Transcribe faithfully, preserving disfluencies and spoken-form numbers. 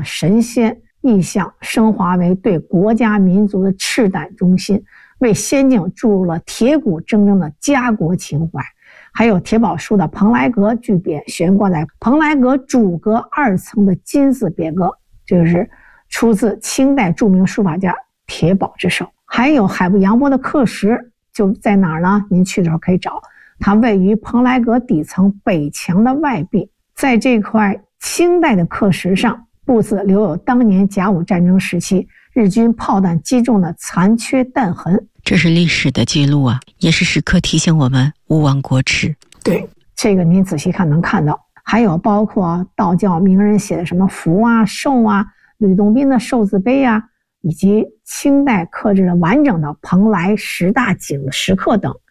神仙意象升华为对国家民族的赤胆忠心，为仙境注入了铁骨铮铮的家国情怀。还有铁宝书的蓬莱阁巨匾悬挂在蓬莱阁主阁二层的金字匾额，这就是出自清代著名书法家铁宝之手。还有海部杨波的刻石就在哪儿呢？您去的时候可以找，它位于蓬莱阁底层北墙的外壁，在这块清代的刻石上布字留有当年甲午战争时期日军炮弹击中的残缺弹痕。 这是历史的记录啊，也是时刻提醒我们勿忘国耻。 对，这个您仔细看能看到。还有包括道教名人写的什么福啊、寿啊、吕洞宾的寿字碑啊，以及清代刻制的完整的蓬莱十大景石刻等，